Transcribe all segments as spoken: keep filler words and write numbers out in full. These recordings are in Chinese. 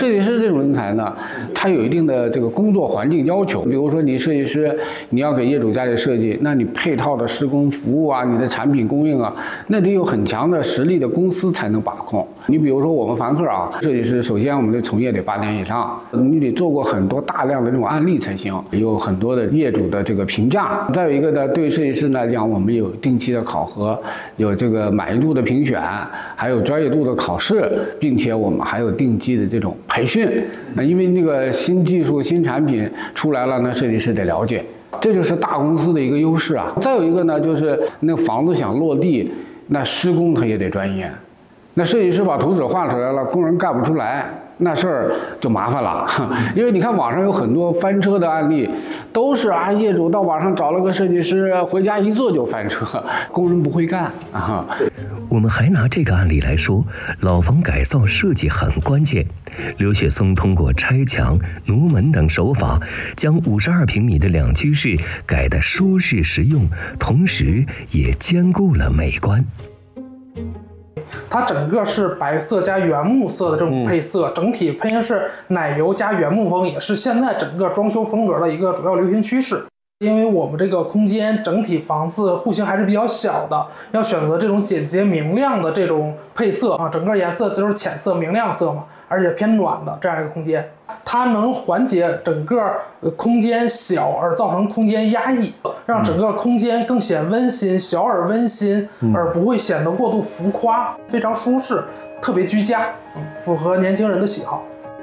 设计师这种人才呢，他有一定的这个工作环境要求。比如说你设计师，你要给业主家里设计，那你配套的施工服务啊，你的产品供应啊，那得有很强的实力的公司才能把控。你比如说我们凡客啊，设计师首先我们的从业得八年以上，你得做过很多大量的这种案例才行，有很多的业主的这个评价。再有一个呢，对设计师来讲，我们有定期的考核，有这个满意度的评选，还有专业度的考试，并且我们还有定期的这种培训。因为那个新技术、新产品出来了，那设计师得了解，这就是大公司的一个优势啊。再有一个呢，就是那房子想落地，那施工他也得专业。那设计师把图纸画出来了，工人干不出来，那事儿就麻烦了。因为你看网上有很多翻车的案例，都是啊业主到网上找了个设计师，回家一做就翻车，工人不会干啊。 我们还拿这个案例来说，老房改造设计很关键。刘雪松通过拆墙、挪门等手法，将五十二平米的两居室改得舒适实用，同时也兼顾了美观。 它整个是白色加原木色的这种配色，嗯、整体配的是奶油加原木风，也是现在整个装修风格的一个主要流行趋势。因为我们这个空间整体房子户型还是比较小的，要选择这种简洁明亮的这种配色啊，整个颜色就是浅色明亮色嘛，而且偏暖的这样一个空间，它能缓解整个空间小而造成空间压抑，让整个空间更显温馨，小而温馨，而不会显得过度浮夸，非常舒适，特别居家，符合年轻人的喜好。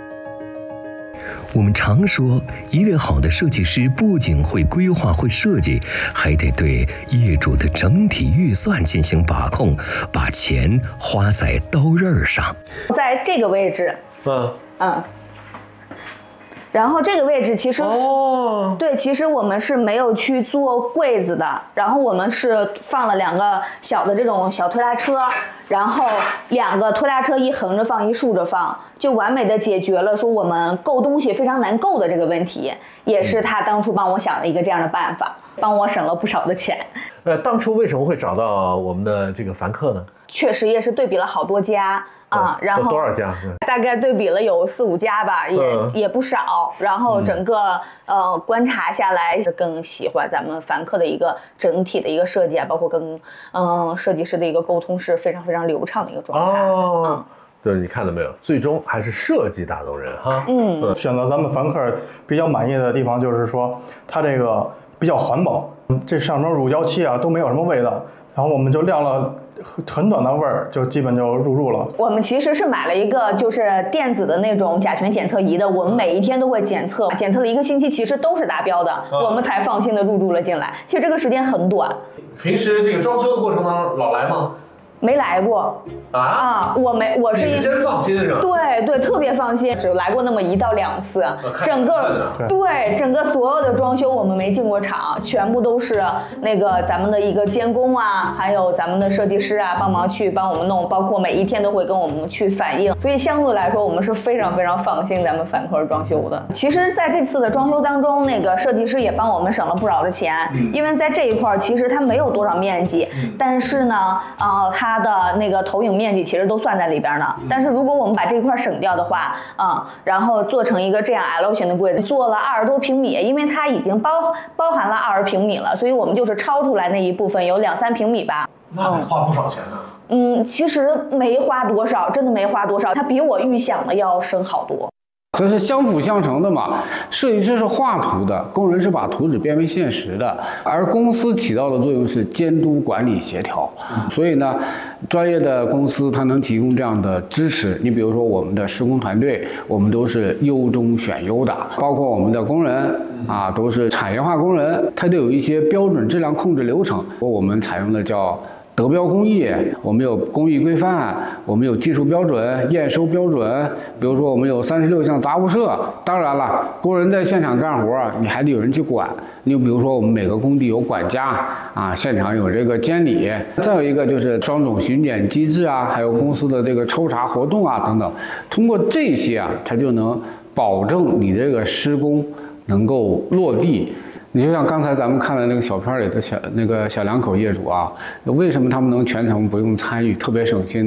我们常说，一位好的设计师不仅会规划、会设计，还得对业主的整体预算进行把控，把钱花在刀刃上。 在这个位置，嗯嗯。然后这个位置其实哦，对，其实我们是没有去做柜子的，然后我们是放了两个小的这种小推拉车，然后两个推拉车一横着放一竖着放，就完美的解决了说我们购东西非常难购的这个问题，也是他当初帮我想了一个这样的办法，帮我省了不少的钱。 呃，当初为什么会找到我们的这个凡客呢？ 确实也是对比了好多家。啊，然后多少家？ 大概对比了有四五家吧，也、嗯、也不少。然后整个、嗯、呃观察下来，是更喜欢咱们凡客的一个整体的一个设计啊，包括跟嗯、呃、设计师的一个沟通是非常非常流畅的一个状态。哦，嗯， 对，你看到没有？最终还是设计打动人哈。 嗯，嗯选择咱们凡客比较满意的地方就是说，它这个比较环保，这上面乳胶漆啊都没有什么味道，然后我们就晾了。很短的味儿就基本就入住了。 我们其实是买了一个就是电子的那种甲醛检测仪的，我们每一天都会检测，检测了一个星期，其实都是达标的，啊、我们才放心的入住了进来。其实这个时间很短。 平时这个装修的过程当中老来吗？ 没来过啊啊！我没，我是你是真放心是吧？ 对对，特别放心，只来过那么一到两次。整个对整个所有的装修我们没进过场，全部都是那个咱们的一个监工啊，还有咱们的设计师啊帮忙去帮我们弄，包括每一天都会跟我们去反映，所以相对来说我们是非常非常放心咱们凡客装修的。其实在这次的装修当中，那个设计师也帮我们省了不少的钱，嗯、因为在这一块其实它没有多少面积，嗯、但是呢，呃，它它的那个投影面积其实都算在里边呢，但是如果我们把这一块省掉的话，嗯，然后做成一个这样 L 型的柜子，做了二十多平米，因为它已经包包含了二十平米了，所以我们就是超出来那一部分有两三平米吧。 那得花不少钱呢。 嗯，其实没花多少，真的没花多少，它比我预想的要省好多。 这是相辅相成的嘛，设计师是画图的，工人是把图纸变为现实的，而公司起到的作用是监督管理协调。所以呢，专业的公司它能提供这样的支持。你比如说我们的施工团队，我们都是优中选优的，包括我们的工人啊，都是产业化工人，它都有一些标准质量控制流程。我们采用的叫德标工艺，我们有工艺规范，我们有技术标准、验收标准。比如说，我们有三十六项杂物设。当然了，工人在现场干活，你还得有人去管。你比如说，我们每个工地有管家啊，现场有这个监理。再有一个就是双总巡检机制啊，还有公司的这个抽查活动啊等等。通过这些啊，它就能保证你这个施工能够落地。你就像刚才咱们看的那个小片里的小那个小两口业主啊，为什么他们能全程不用参与，特别省心呢？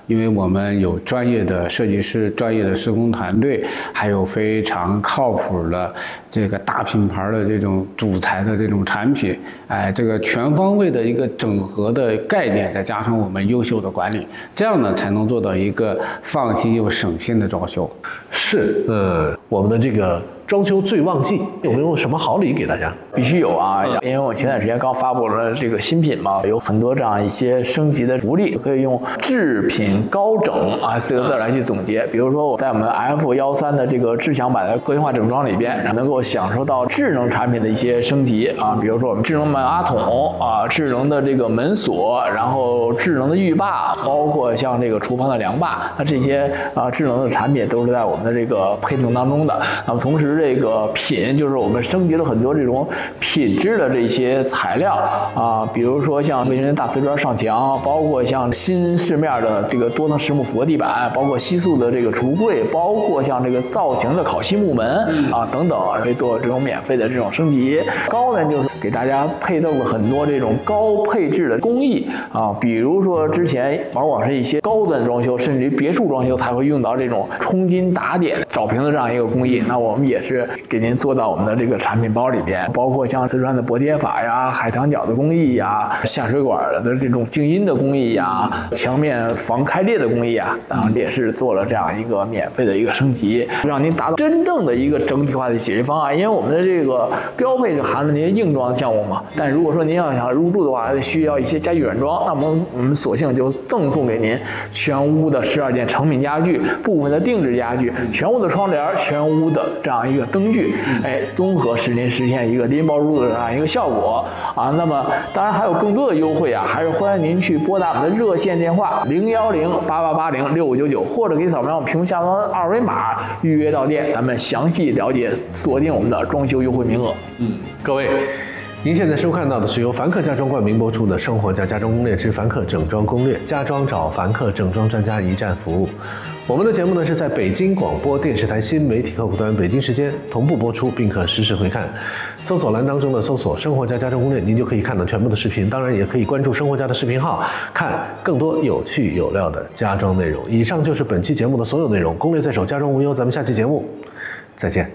因为我们有专业的设计师、专业的施工团队，还有非常靠谱的这个大品牌的这种主材的这种产品，哎，这个全方位的一个整合的概念，再加上我们优秀的管理，这样呢才能做到一个放心又省心的装修。 是，呃，我们的这个装修最旺季有没有什么好礼给大家？ 必须有啊，因为我前段时间刚发布了这个新品嘛，有很多这样一些升级的福利，可以用智品高整啊四个字来去总结。比如说我在我们 F 一三的这个智享版的个性化整装里边，能够享受到智能产品的一些升级啊，比如说我们智能马桶啊，智能的这个门锁，然后智能的浴霸，包括像这个厨房的凉霸，那这些啊智能的产品都是在我们的这个配送当中的。那么同时这个品就是我们升级了很多这种品质的这些材料啊，比如说像卫生间大瓷砖上墙，包括像新市面的这个多层实木复合地板，包括吸塑的这个橱柜，包括像这个造型的烤漆木门啊等等，可以做这种免费的这种升级。高呢就是给大家配赠了很多这种高配置的工艺啊，比如说之前往往是一些高端装修，甚至于别墅装修才会用到这种冲金打点找平的这样一个工艺，那我们也是给您做到我们的这个产品包里边，包括像瓷砖的薄贴法呀、海棠角的工艺呀、下水管的这种静音的工艺呀、墙面防开裂的工艺啊，然后也是做了这样一个免费的一个升级，让您达到真正的一个整体化的解决方案。因为我们的这个标配是含了那些硬装项目嘛，但如果说您要想入住的话，需要一些家具软装，那么我们索性就赠送给您全屋的十二件成品家具、部分的定制家具、全屋的窗帘、全屋的这样一个灯具，哎，综合使您实现一个拎包入住的这样一个效果啊。那么当然还有更多的优惠啊，还是欢迎您去拨打我们的热线电话零幺零八八八零六五九九，或者可以扫描我们屏幕下方的二维码预约到店，咱们详细了解锁定我们的装修优惠名额。 嗯，各位。您现在收看到的是由凡客家装冠名播出的《生活家家装攻略之凡客整装攻略》，家装找凡客整装专家一站服务。我们的节目呢是在北京广播电视台新媒体客户端北京时间同步播出，并可实时回看。搜索栏当中的搜索“生活家家装攻略”，您就可以看到全部的视频。当然，也可以关注生活家的视频号，看更多有趣有料的家装内容。以上就是本期节目的所有内容，攻略在手，家装无忧。咱们下期节目再见。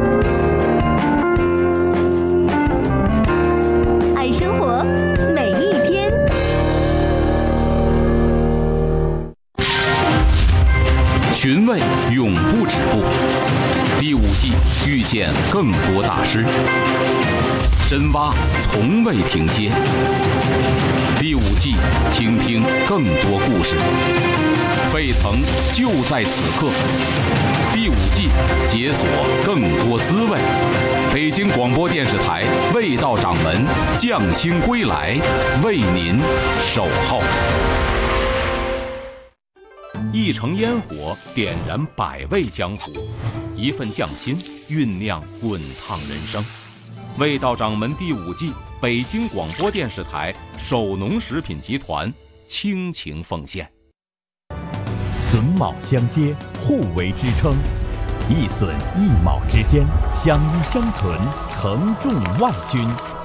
寻味永不止步，第五季遇见更多大师，深挖从未停歇。第五季听听更多故事，沸腾就在此刻。第五季解锁更多滋味。北京广播电视台味道掌门匠心归来，为您守候。一城烟火点燃百味江湖，一份匠心酝酿滚烫人生。味道掌门第五季，北京广播电视台首农食品集团倾情奉献。 榫卯相接，互为支撑，一榫一卯之间相依相存，承重万钧。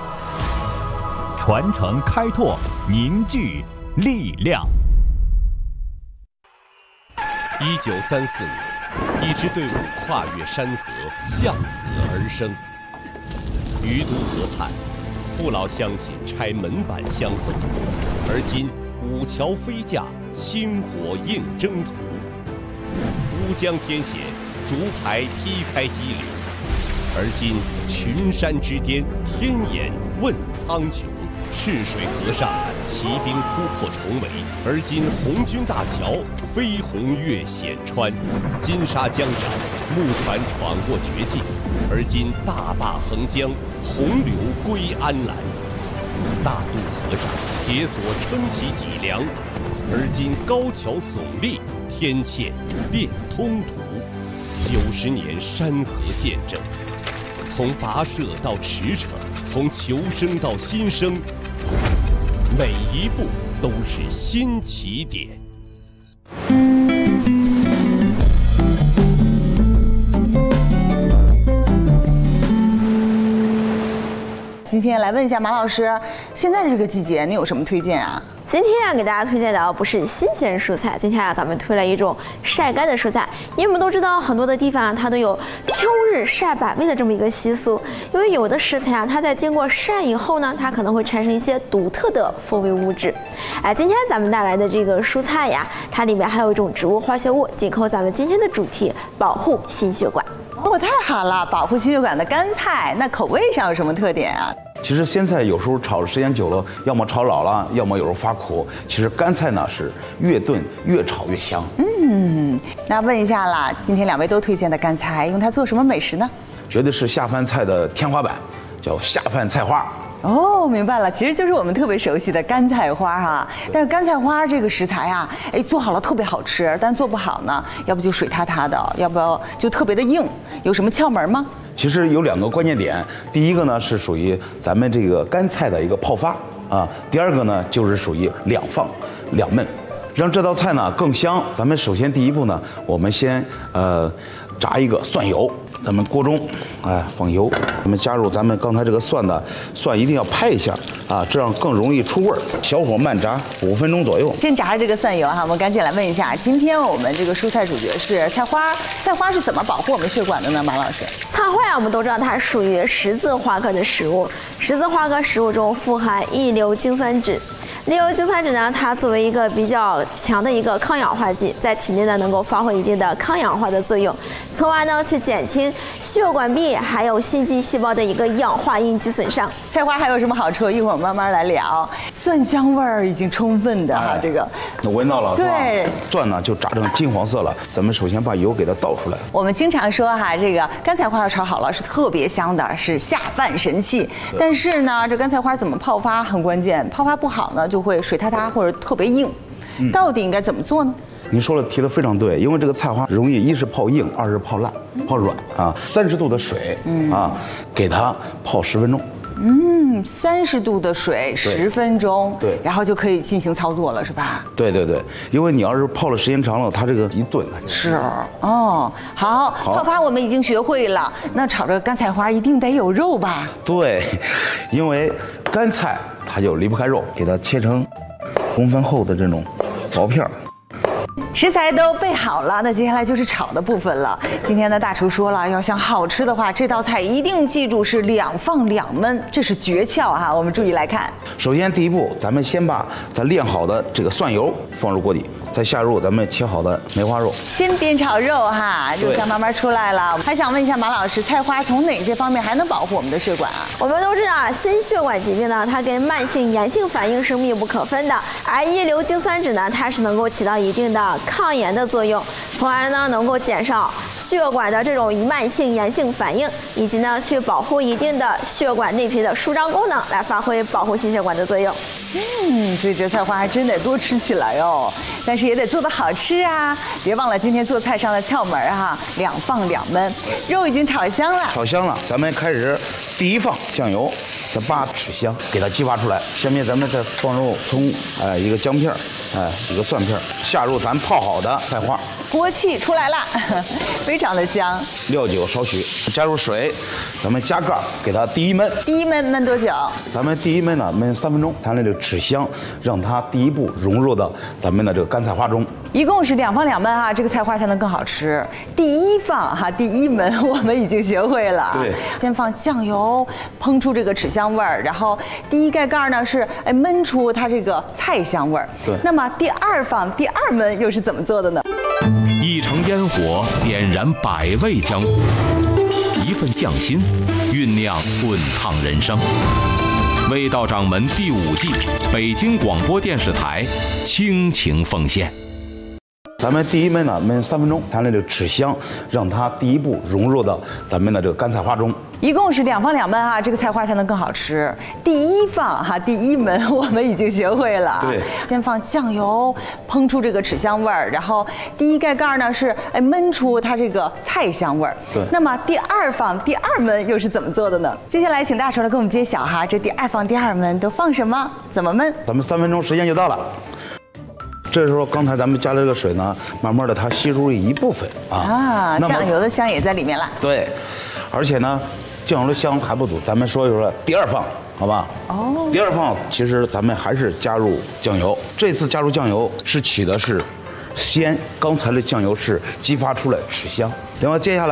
传承开拓，凝聚力量。 一九三四年，一支队伍跨越山河，向死而生。于都河畔，父老乡亲拆门板相送，而今五桥飞架，星火映征途。乌江天险，竹排劈开激流，而今群山之巅，天眼问苍穹。赤水河上，骑兵突破重围，而今红军大桥飞鸿越险川；金沙江上，木船闯过绝境，而今大坝横江，洪流归安澜；大渡河上，铁索撑起脊梁，而今高桥耸立，天堑变通途。九十年山河见证，从跋涉到驰骋，从求生到新生，每一步都是新起点。 今天来问一下马老师，现在这个季节你有什么推荐啊？ 今天啊，给大家推荐的不是新鲜蔬菜，今天啊，咱们推了一种晒干的蔬菜。因为我们都知道，很多的地方啊，它都有秋日晒百味的这么一个习俗。因为有的食材啊，它在经过晒以后呢，它可能会产生一些独特的风味物质。哎，今天咱们带来的这个蔬菜呀，它里面还有一种植物化学物，紧扣咱们今天的主题，保护心血管。 哦，太好了！保护心血管的干菜，那口味上有什么特点啊？ 其实鲜菜有时候炒的时间久了，要么炒老了，要么有时候发苦。其实干菜呢是越炖越炒越香。 嗯，那问一下啦，今天两位都推荐的干菜，用它做什么美食呢？ 绝对是下饭菜的天花板，叫下饭菜花。 哦，明白了，其实就是我们特别熟悉的干菜花哈。但是干菜花这个食材啊，哎，做好了特别好吃，但做不好呢，要不就水塌塌的，要不要就特别的硬。有什么窍门吗？ 其实有两个关键点，第一个呢是属于咱们这个干菜的一个泡发啊，第二个呢就是属于两放两焖，让这道菜呢更香。咱们首先第一步呢，我们先呃炸一个蒜油。咱们锅中，哎，放油，咱们加入咱们刚才这个蒜的蒜一定要拍一下啊，这样更容易出味儿。小火慢炸五分钟左右。 先炸这个蒜油哈，我们赶紧来问一下，今天我们这个蔬菜主角是菜花，菜花是怎么保护我们血管的呢？马老师， 菜花啊，我们都知道它属于十字花科的食物，十字花科食物中富含异硫氰酸酯。异硫氰酸酯呢，它作为一个比较强的一个抗氧化剂，在体内呢能够发挥一定的抗氧化的作用，从而呢去减轻血管壁还有心肌细胞的一个氧化应激损伤。 菜花还有什么好处？一会儿慢慢来聊。蒜香味儿已经充分的啊，这个我闻到了， 对， 蒜呢就炸成金黄色了。咱们首先把油给它倒出来。 我们经常说哈，这个干菜花要炒好了是特别香的，是下饭神器。但是呢，这干菜花怎么泡发很关键，泡发不好呢，就会水塌塌或者特别硬。到底应该怎么做呢？ 您说的提的非常对，因为这个菜花容易一是泡硬，二是泡烂、泡软啊。三十度的水啊，给它泡十分钟。 嗯，三十度的水十分钟， 对， 然后就可以进行操作了，是吧？ 对对对，因为你要是泡了时间长了，它这个一炖是哦。好，泡发我们已经学会了，那炒这个干菜花一定得有肉吧？ 对，因为干菜它就离不开肉，给它切成公分厚的这种薄片儿。 食材都备好了，那接下来就是炒的部分了。今天的大厨说了，要想好吃的话，这道菜一定记住是两放两焖，这是诀窍哈。我们注意来看。 首先第一步，咱们先把咱炼好的这个蒜油放入锅底，再下入咱们切好的梅花肉。 先煸炒肉哈，肉香慢慢出来了。还想问一下马老师，菜花从哪些方面还能保护我们的血管啊？ 我们都知道，心血管疾病呢，它跟慢性炎性反应是密不可分的，而异硫氰酸酯呢，它是能够起到一定的抗炎的作用，从而呢能够减少血管的这种慢性炎性反应，以及呢去保护一定的血管内皮的舒张功能，来发挥保护心血管的作用。 嗯，所以这菜花还真得多吃起来哦，但是也得做得好吃啊！别忘了今天做菜上的窍门哈，两放两焖，肉已经炒香了， 炒香了，咱们开始第一放酱油，再把豉香给它激发出来。下面咱们再放入葱，哎，一个姜片，哎，一个蒜片，下入咱泡好的菜花， 锅气出来了，非常的香。 料酒少许，加入水，咱们加盖给它第一焖。 第一焖焖多久？ 咱们第一焖呢焖三分钟，它那个豉香让它第一步融入到咱们的这个干菜花中。 一共是两放两焖哈，这个菜花才能更好吃。第一放哈，第一焖我们已经学会了。 对， 先放酱油，烹出这个豉香味儿，然后第一盖盖呢是哎焖出它这个菜香味儿。 对。 那么第二放第二焖又是怎么做的呢？ 一城烟火点燃百味江湖，一份匠心酝酿滚烫人生。味道掌门第五季，北京广播电视台倾情奉献。 咱们第一焖呢焖三分钟，它那个豉香让它第一步融入到咱们的这个干菜花中。 一共是两放两焖哈，这个菜花才能更好吃。第一放哈，第一焖我们已经学会了。 对， 先放酱油，烹出这个豉香味儿，然后第一盖盖呢是哎焖出它这个菜香味儿。 对。 那么第二放第二焖又是怎么做的呢？接下来请大厨来给我们揭晓哈，这第二放第二焖都放什么？怎么焖？ 咱们三分钟时间就到了。这时候，刚才咱们加了这个水呢，慢慢的它吸入一部分啊。 啊，酱油的香也在里面了。 对，而且呢，酱油的香还不足，咱们说一说第二放。 好吧？ 哦。 第二放，其实咱们还是加入酱油。这次加入酱油是起的是鲜，刚才的酱油是激发出来水香。另外，接下来。